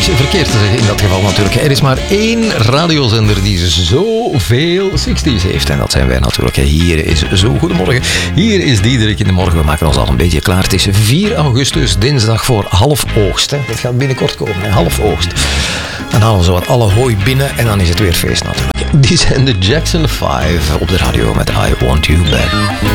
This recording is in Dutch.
verkeerd te zeggen in dat geval natuurlijk. Er is maar één radiozender die zoveel 60's heeft. En dat zijn wij natuurlijk. Hier is Zo Goedemorgen. Hier is Diederik in de morgen. We maken ons al een beetje klaar. Het is 4 augustus, dinsdag voor half oogst. Hè. Dat gaat binnenkort komen, hè. Half oogst. Dan halen we zo wat alle hooi binnen en dan is het weer feest natuurlijk. Die zijn de Jackson 5 op de radio met I Want You Back.